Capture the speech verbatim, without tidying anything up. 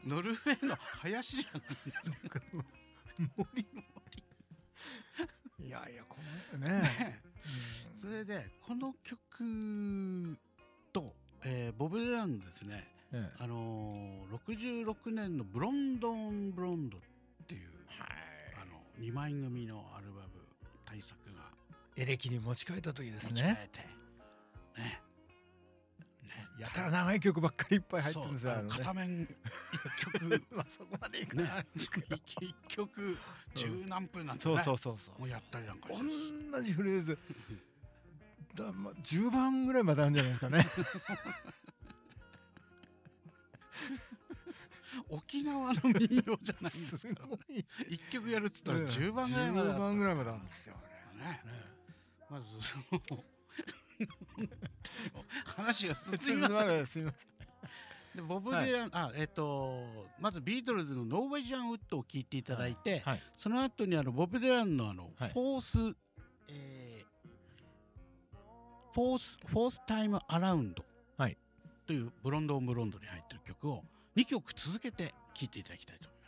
ノルウェーの林じゃないですか。森森いやいやこのねね、 うん、それでこの曲と、えー、ボブ・ディランのですね、ええ、あのー、ろくじゅうろくねんのブロンドンブロンドっていう、はい、あのにまい組のアルバム大作がエレキに持ち替えた時ですね。 持ち替えてね、 やたら長い曲ばっかりいっぱい入ってるんですよ。 片面一曲まあそこまでいかない、ね、 一曲十何分なんてね、うん、そうそうそうそう、 もうやったりなんか同じフレーズだ、まあ、じゅうばんぐらいまであるんじゃないですかね。 沖縄の民謡じゃないんですから、ね、一曲やるっつったらじゅうばんぐらいまであるぐらいまであるんですよね。 ね、まずその話が進みません。すみません。でボブ・ディラン、はい、あえっ、ー、とまずビートルズのノーウェジャン・ウッドを聴いていただいて、はいはい、その後にあのボブ・ディランのあの、はい、フォース、えー、フォースフォースタイム・アラウンドというブロンド・オン・ブロンドに入っている曲をにきょく続けて聴いていただきたいと思います。